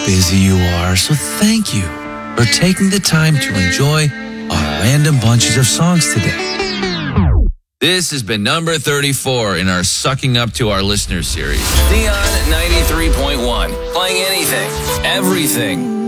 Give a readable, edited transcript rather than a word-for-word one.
busy you are, so thank you for taking the time to enjoy our random bunches of songs today. This has been number 34 in our Sucking Up to Our Listeners series. Neon 93.1. Playing anything, everything.